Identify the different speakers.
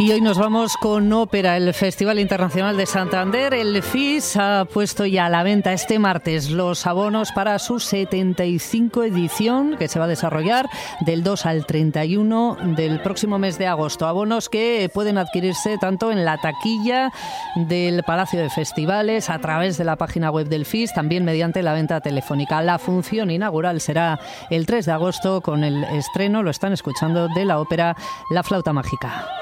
Speaker 1: Y hoy nos vamos con ópera, el Festival Internacional de Santander. El FIS ha puesto ya a la venta este martes los abonos para su 75 edición, que se va a desarrollar del 2 al 31 del próximo mes de agosto. Abonos que pueden adquirirse tanto en la taquilla del Palacio de Festivales, a través de la página web del FIS, también mediante la venta telefónica. La función inaugural será el 3 de agosto con el estreno, lo están escuchando, de la ópera La Flauta Mágica.